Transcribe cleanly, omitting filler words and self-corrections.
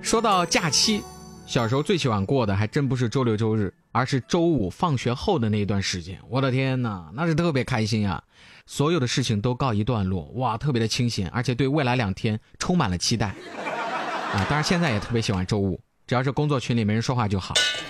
说到假期，小时候最喜欢过的还真不是周六周日，而是周五放学后的那一段时间。我的天哪，那是特别开心啊！所有的事情都告一段落，哇，特别的清闲，而且对未来2天充满了期待。当然现在也特别喜欢周五，只要是工作群里没人说话就好。